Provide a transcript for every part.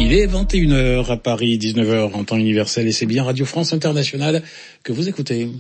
Il est 21h à Paris, 19h en temps universel et c'est bien Radio France Internationale que vous écoutez.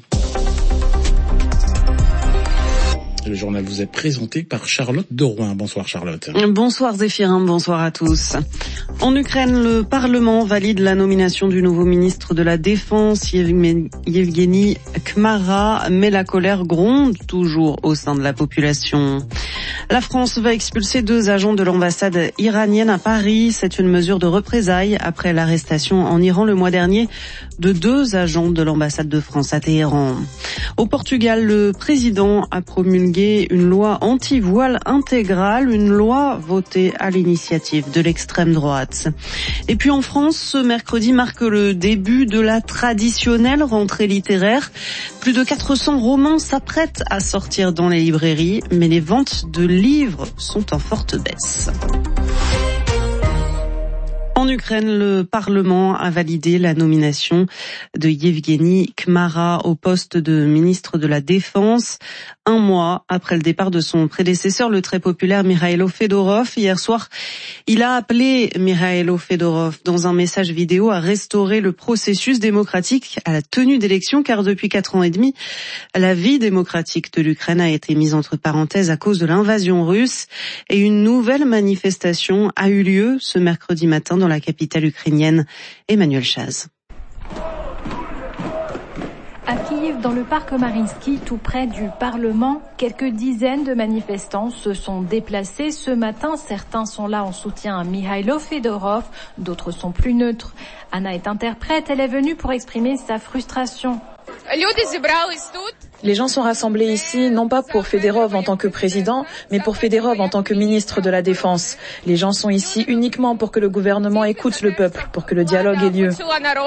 Le journal vous est présenté par Charlotte de Rouen. Bonsoir Charlotte. Bonsoir Zéphirin, bonsoir à tous. En Ukraine, le Parlement valide la nomination du nouveau ministre de la Défense, Yevgeny Kmara, mais la colère gronde toujours au sein de la population. La France va expulser 2 agents de l'ambassade iranienne à Paris. C'est une mesure de représailles après l'arrestation en Iran le mois dernier de 2 agents de l'ambassade de France à Téhéran. Au Portugal, le président a promulgué une loi anti-voile intégrale, une loi votée à l'initiative de l'extrême droite. Et puis en France, ce mercredi marque le début de la traditionnelle rentrée littéraire. Plus de 400 romans s'apprêtent à sortir dans les librairies, mais les ventes de livres sont en forte baisse. En Ukraine, le Parlement a validé la nomination de Yevgeny Kmara au poste de ministre de la Défense, 1 mois après le départ de son prédécesseur, le très populaire Mikhailo Fedorov. Hier soir, il a appelé Mikhailo Fedorov dans un message vidéo à restaurer le processus démocratique à la tenue d'élections, car depuis 4 ans et demi, la vie démocratique de l'Ukraine a été mise entre parenthèses à cause de l'invasion russe. Et une nouvelle manifestation a eu lieu ce mercredi matin dans la capitale ukrainienne. Emmanuel Chaz. À Kiev, dans le parc Mariinsky, tout près du Parlement, quelques dizaines de manifestants se sont déplacés ce matin. Certains sont là en soutien à Mikhailo Fedorov, d'autres sont plus neutres. Anna est interprète, elle est venue pour exprimer sa frustration. Les gens sont rassemblés ici, non pas pour Fedorov en tant que président, mais pour Fedorov en tant que ministre de la Défense. Les gens sont ici uniquement pour que le gouvernement écoute le peuple, pour que le dialogue ait lieu.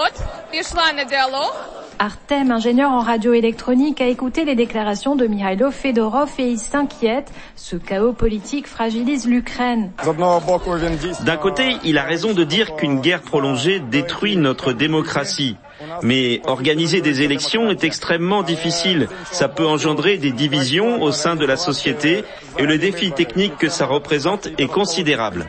Artem, ingénieur en radioélectronique, a écouté les déclarations de Mikhailo Fedorov et il s'inquiète. Ce chaos politique fragilise l'Ukraine. D'un côté, il a raison de dire qu'une guerre prolongée détruit notre démocratie. Mais organiser des élections est extrêmement difficile. Ça peut engendrer des divisions au sein de la société et le défi technique que ça représente est considérable.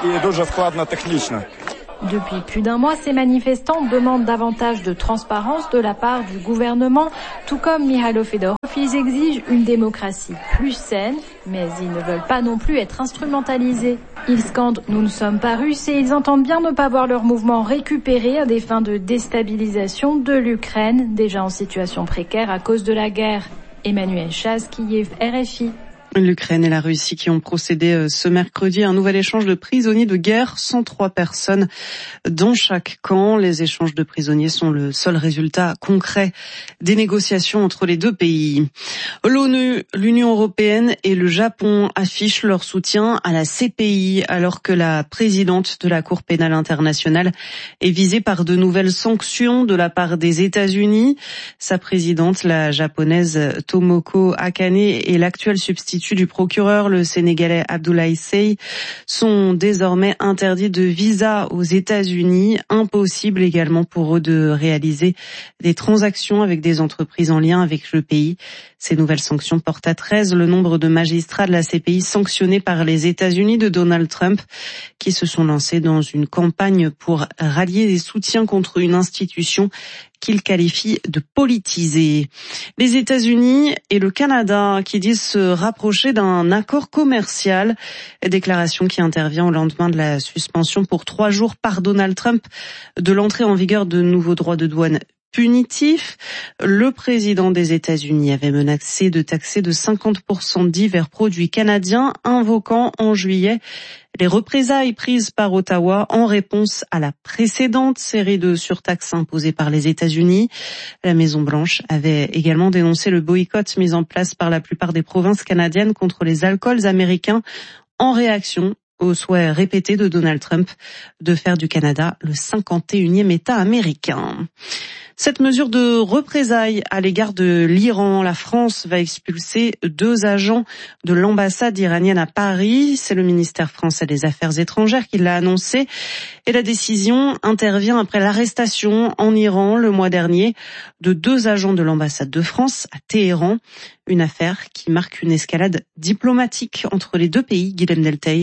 Depuis plus d'1 mois, ces manifestants demandent davantage de transparence de la part du gouvernement. Tout comme Mikhailo Fedorov, ils exigent une démocratie plus saine, mais ils ne veulent pas non plus être instrumentalisés. Ils scandent « Nous ne sommes pas russes » et ils entendent bien ne pas voir leur mouvement récupéré à des fins de déstabilisation de l'Ukraine, déjà en situation précaire à cause de la guerre. Emmanuel Chaz, Kiev, RFI. L'Ukraine et la Russie qui ont procédé ce mercredi à un nouvel échange de prisonniers de guerre, 103 personnes dans chaque camp. Les échanges de prisonniers sont le seul résultat concret des négociations entre les 2 pays. L'ONU, l'Union européenne et le Japon affichent leur soutien à la CPI alors que la présidente de la Cour pénale internationale est visée par de nouvelles sanctions de la part des États-Unis. Sa présidente, la japonaise Tomoko Akane, et l'actuel substitut du procureur, le Sénégalais Abdoulaye Seye, sont désormais interdits de visa aux États-Unis. Impossible également pour eux de réaliser des transactions avec des entreprises en lien avec le pays. Ces nouvelles sanctions portent à 13 le nombre de magistrats de la CPI sanctionnés par les États-Unis de Donald Trump, qui se sont lancés dans une campagne pour rallier des soutiens contre une institution qu'il qualifie de politisée. Les États-Unis et le Canada qui disent se rapprocher d'un accord commercial, déclaration qui intervient au lendemain de la suspension pour 3 jours par Donald Trump de l'entrée en vigueur de nouveaux droits de douane punitifs. Le président des États-Unis avait menacé de taxer de 50% divers produits canadiens, invoquant en juillet les représailles prises par Ottawa en réponse à la précédente série de surtaxes imposées par les États-Unis. La Maison-Blanche avait également dénoncé le boycott mis en place par la plupart des provinces canadiennes contre les alcools américains en réaction au souhait répété de Donald Trump de faire du Canada le 51e État américain. Cette mesure de représailles à l'égard de l'Iran, la France va expulser 2 agents de l'ambassade iranienne à Paris. C'est le ministère français des Affaires étrangères qui l'a annoncé. Et la décision intervient après l'arrestation en Iran le mois dernier de 2 agents de l'ambassade de France à Téhéran. Une affaire qui marque une escalade diplomatique entre les 2 pays, Guilhem Delteil.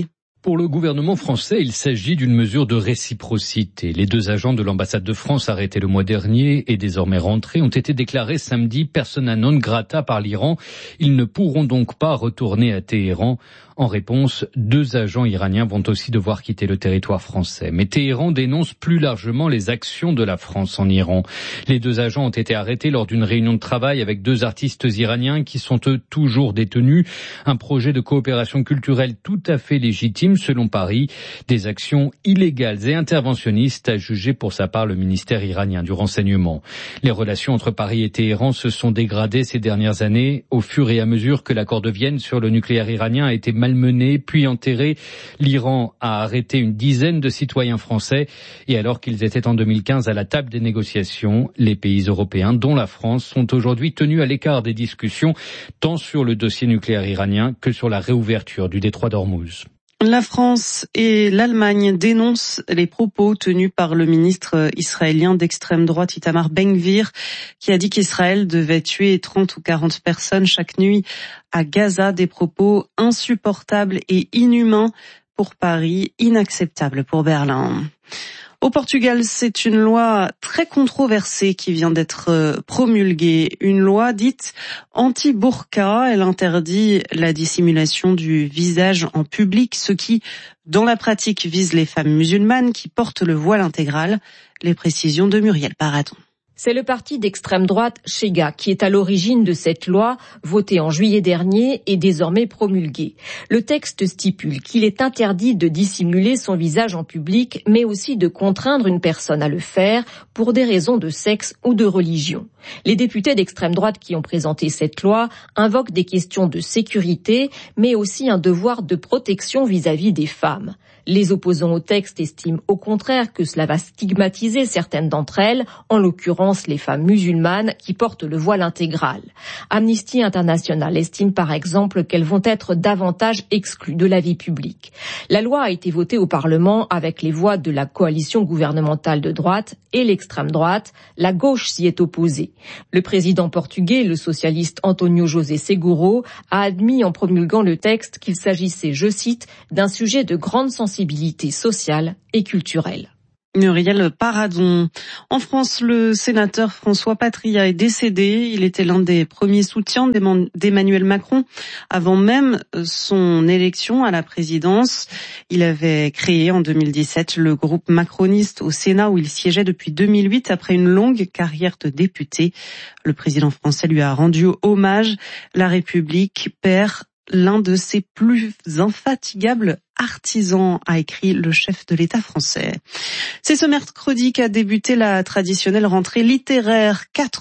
Pour le gouvernement français, il s'agit d'une mesure de réciprocité. Les 2 agents de l'ambassade de France arrêtés le mois dernier et désormais rentrés ont été déclarés samedi persona non grata par l'Iran. Ils ne pourront donc pas retourner à Téhéran. En réponse, 2 agents iraniens vont aussi devoir quitter le territoire français. Mais Téhéran dénonce plus largement les actions de la France en Iran. Les 2 agents ont été arrêtés lors d'une réunion de travail avec 2 artistes iraniens qui sont eux toujours détenus. Un projet de coopération culturelle tout à fait légitime selon Paris. Des actions illégales et interventionnistes, a jugé pour sa part le ministère iranien du renseignement. Les relations entre Paris et Téhéran se sont dégradées ces dernières années au fur et à mesure que l'accord de Vienne sur le nucléaire iranien a été malmené puis enterré. L'Iran a arrêté une dizaine de citoyens français et alors qu'ils étaient en 2015 à la table des négociations, les pays européens, dont la France, sont aujourd'hui tenus à l'écart des discussions, tant sur le dossier nucléaire iranien que sur la réouverture du détroit d'Ormuz. La France et l'Allemagne dénoncent les propos tenus par le ministre israélien d'extrême droite Itamar Ben-Gvir, qui a dit qu'Israël devait tuer 30 ou 40 personnes chaque nuit à Gaza, des propos insupportables et inhumains pour Paris, inacceptables pour Berlin. Au Portugal, c'est une loi très controversée qui vient d'être promulguée. Une loi dite anti-burqa. Elle interdit la dissimulation du visage en public, ce qui, dans la pratique, vise les femmes musulmanes qui portent le voile intégral. Les précisions de Muriel Paradon. C'est le parti d'extrême droite Chega qui est à l'origine de cette loi votée en juillet dernier et désormais promulguée. Le texte stipule qu'il est interdit de dissimuler son visage en public, mais aussi de contraindre une personne à le faire pour des raisons de sexe ou de religion. Les députés d'extrême droite qui ont présenté cette loi invoquent des questions de sécurité, mais aussi un devoir de protection vis-à-vis des femmes. Les opposants au texte estiment au contraire que cela va stigmatiser certaines d'entre elles, en l'occurrence les femmes musulmanes qui portent le voile intégral. Amnesty International estime par exemple qu'elles vont être davantage exclues de la vie publique. La loi a été votée au Parlement avec les voix de la coalition gouvernementale de droite et l'extrême droite. La gauche s'y est opposée. Le président portugais, le socialiste António José Seguro, a admis en promulguant le texte qu'il s'agissait, je cite, d'un sujet de grande sensibilité sociale et culturelle. Muriel Paradon. En France, le sénateur François Patriat est décédé. Il était l'un des premiers soutiens d'Emmanuel Macron avant même son élection à la présidence. Il avait créé en 2017 le groupe macroniste au Sénat où il siégeait depuis 2008 après une longue carrière de député. Le président français lui a rendu hommage. La République perd l'un de ses plus infatigables artisans, a écrit le chef de l'État français. C'est ce mercredi qu'a débuté la traditionnelle rentrée littéraire.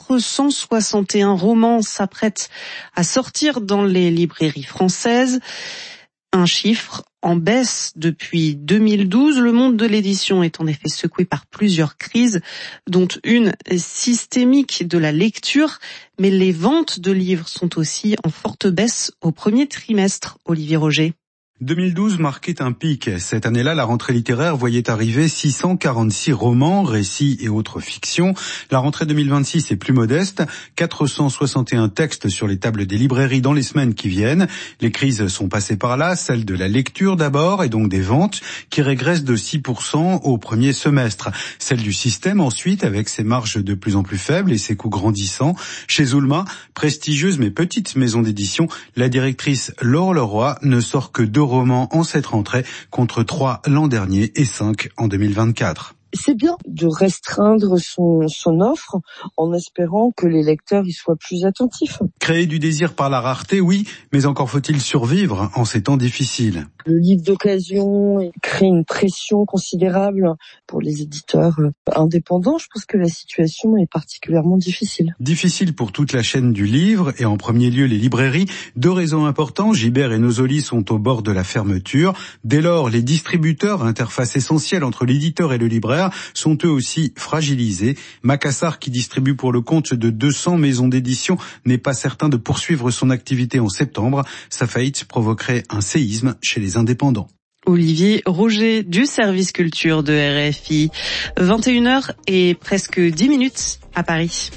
461 romans s'apprêtent à sortir dans les librairies françaises. Un chiffre en baisse depuis 2012. Le monde de l'édition est en effet secoué par plusieurs crises, dont une systémique de la lecture. Mais les ventes de livres sont aussi en forte baisse au premier trimestre. Olivier Roger. 2012 marquait un pic. Cette année-là, la rentrée littéraire voyait arriver 646 romans, récits et autres fictions. La rentrée 2026 est plus modeste, 461 textes sur les tables des librairies dans les semaines qui viennent. Les crises sont passées par là, celle de la lecture d'abord et donc des ventes qui régressent de 6% au premier semestre. Celle du système ensuite avec ses marges de plus en plus faibles et ses coûts grandissants. Chez Zulma, prestigieuse mais petite maison d'édition, la directrice Laure Leroy ne sort que 2 romans en cette rentrée contre 3 l'an dernier et 5 en 2024. C'est bien de restreindre son offre en espérant que les lecteurs y soient plus attentifs. Créer du désir par la rareté, oui, mais encore faut-il survivre en ces temps difficiles. Le livre d'occasion crée une pression considérable pour les éditeurs indépendants. Je pense que la situation est particulièrement difficile. Difficile pour toute la chaîne du livre et en premier lieu les librairies. 2 raisons importantes, Gibert et Nosoli sont au bord de la fermeture. Dès lors, les distributeurs, interface essentielle entre l'éditeur et le libraire, sont eux aussi fragilisés. Macassar, qui distribue pour le compte de 200 maisons d'édition, n'est pas certain de poursuivre son activité en septembre. Sa faillite provoquerait un séisme chez les indépendants. Olivier Roger du service culture de RFI. 21h et presque 10 minutes à Paris.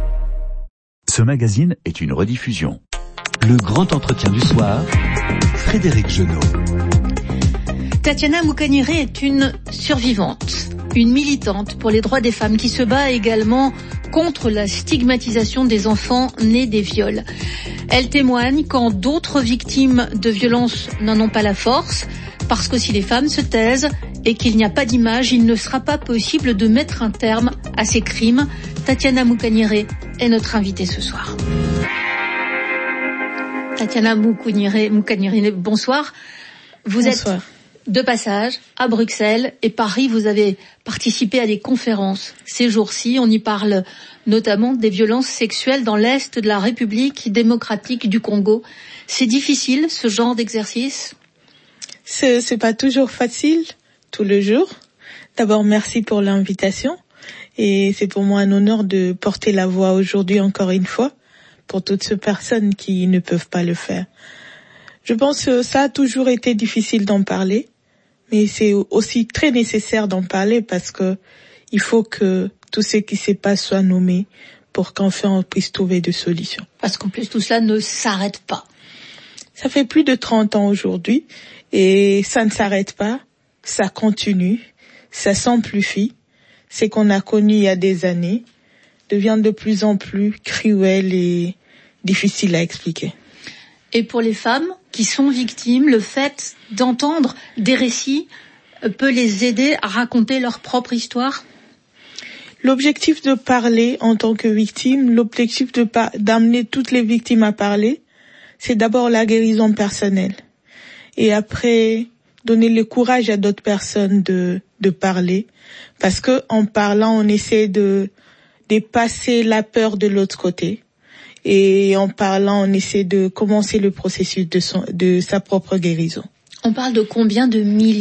Ce magazine est une rediffusion. Le grand entretien du soir, Frédéric Genot. Tatiana Moukaniré est une survivante, une militante pour les droits des femmes qui se bat également contre la stigmatisation des enfants nés des viols. Elle témoigne quand d'autres victimes de violences n'en ont pas la force, parce que si les femmes se taisent et qu'il n'y a pas d'image, il ne sera pas possible de mettre un terme à ces crimes. Tatiana Moukaniré est notre invitée ce soir. Tatiana Moukaniré, bonsoir. Vous Bonsoir. Êtes de passage à Bruxelles et Paris. Vous avez participé à des conférences ces jours-ci. On y parle notamment des violences sexuelles dans l'Est de la République démocratique du Congo. C'est difficile, ce genre d'exercice? C'est pas toujours facile, tout le jour. D'abord, merci pour l'invitation. Et c'est pour moi un honneur de porter la voix aujourd'hui encore une fois pour toutes ces personnes qui ne peuvent pas le faire. Je pense que ça a toujours été difficile d'en parler, mais c'est aussi très nécessaire d'en parler parce que il faut que tout ce qui se passe soit nommé pour qu'enfin on puisse trouver des solutions. Parce qu'en plus tout cela ne s'arrête pas. Ça fait plus de 30 ans aujourd'hui et ça ne s'arrête pas, ça continue, ça s'amplifie. Ce qu'on a connu il y a des années devient de plus en plus cruel et difficile à expliquer. Et pour les femmes qui sont victimes, le fait d'entendre des récits peut les aider à raconter leur propre histoire? L'objectif de parler en tant que victime, l'objectif d'amener toutes les victimes à parler, c'est d'abord la guérison personnelle. Et après, donner le courage à d'autres personnes de parler. Parce que en parlant, on essaie de dépasser la peur de l'autre côté. Et en parlant, on essaie de commencer le processus de sa propre guérison. On parle de combien de milliers